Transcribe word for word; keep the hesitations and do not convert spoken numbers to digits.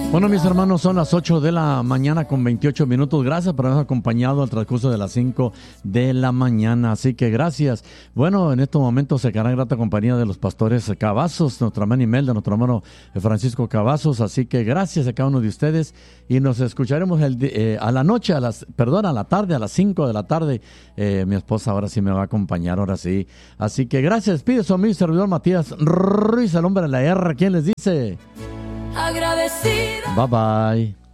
Bueno, mis hermanos, son las ocho de la mañana con veintiocho minutos. Gracias por habernos acompañado al transcurso de las cinco de la mañana. Así que gracias. Bueno, en estos momentos se quedará en grata compañía de los pastores Cavazos, nuestra hermana Imelda, nuestro hermano Francisco Cavazos. Así que gracias a cada uno de ustedes y nos escucharemos el, eh, a la noche, a las, perdón, a la tarde, a las cinco de la tarde. Eh, mi esposa ahora sí me va a acompañar, ahora sí. Así que gracias. Pide su amigo y servidor Matías Ruiz, el hombre de la R. ¿Quién les dice? Agradecida. Bye bye.